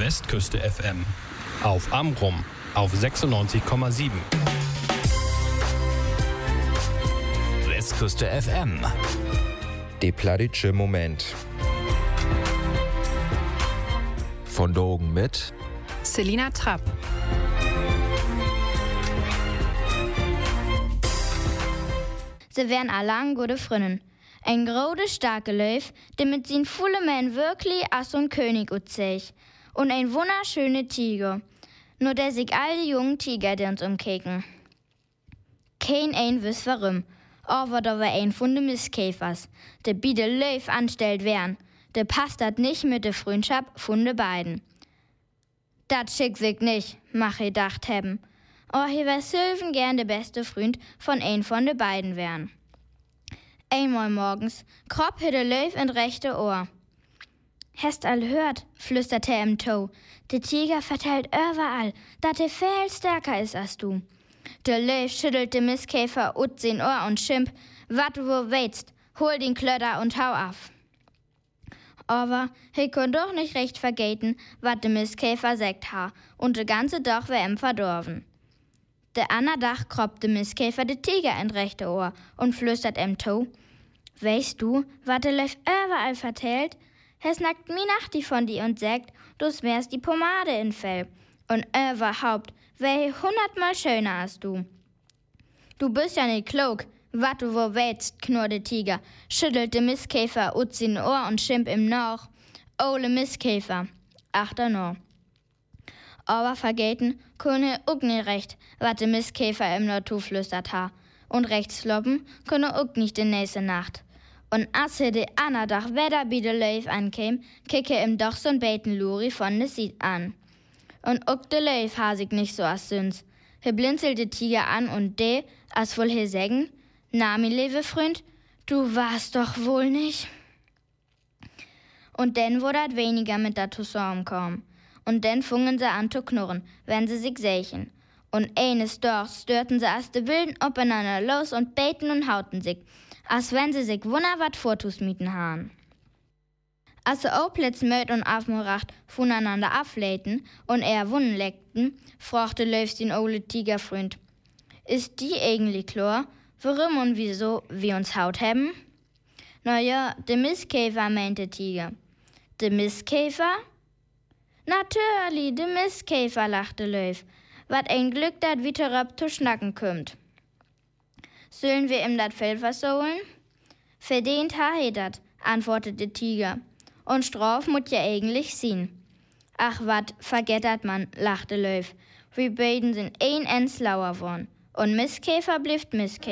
Westküste FM. Auf Amrum auf 96,7. Westküste FM. Der plattitsche Moment. Von Dogen mit Selina Trapp. Sie wären allang gute Frünnen. Ein grode starke Löw, der mit sin volle Mann wirklich als so ein König utzeich. Und ein wunderschöne Tiger. Nur der sich all die jungen Tiger, die uns umkeken. Kein ein wiss warum. Aber da war ein von de Mistkäfers, der bi de Löw anstellt wären. Der passt dat nicht mit de Freundschaft von de beiden. Dat schickt sich nicht, mach ich dacht hebben. Oh, hier wär Sylven gern der beste Freund von ein von de beiden wären. Einmal morgens kropp hier der Löw in rechte Ohr. Hast all hört, flüsterte er im Toe. Der Tiger vertellt überall, dat er viel stärker ist als du. Der Löw schüttelt den Mistkäfer ut sein Ohr und schimp, wat du wo weißt, hol den Klötter und hau af. Aber he kon doch nicht recht vergeten, wat der Mistkäfer sagt ha, und de ganze Dach wär ihm verdorben. Der ander Dach kroppt der Mistkäfer de Tiger in rechte Ohr und flüstert ihm Toe. Weißt du, wat der Löw überall vertellt? Er snackt mi nach die von die und sagt, du wärst die Pomade in Fell. Und überhaupt, wär 100-mal schöner als du. Du bist ja nicht klug, wat du wo weißt, knurrt der Tiger, schüttelt der Mistkäfer ut sein Ohr und schimp ihm nach. Ole Mistkäfer, achter noch. Aber vergeten könne auch nicht recht, wat der Mistkäfer ihm noch flüstert ha. Und rechts sloppen könne auch nicht die nächste Nacht. Und als er de ander Dach wieder bei de Löw ankäm, kicke ihm doch so'n Beten Luri von de Sied an. Und auch de Löw ha sich nicht so as Süns. Er blinzelt de Tiger an und de, as wohl he sägen, na mi lewe Freund, du warst doch wohl nicht. Und denn wurde het weniger mit dat zusammenkommen. Und denn fungen sie an zu knurren, wenn sie sich sächen. Und eines Dorfs störten sie as de Wilden aufeinander los und beten und hauten sich, als wenn sie sich wunder wat Vortus mieten haben. Als sie auch plötzlich möd und aufmuracht voneinander ableiten und wunnen leckten, fragte Löw den ole Tigerfreund. Ist die eigentlich klar, warum und wieso wir uns haut haben? Na ja, de Mistkäfer, meinte Tiger. De Mistkäfer? Natürlich, de Mistkäfer, lachte Löw. Wat ein Glück, dat wie terab zu schnacken kümmt. Sollen wir ihm dat Fell versohlen? Verdient ha he dat, antwortete Tiger. Und Straf mut ja eigentlich sien. Ach wat, vergettert man, lachte Löw. Wir beiden sind ein ens lauer worn. Und Mistkäfer blifft Mistkäfer.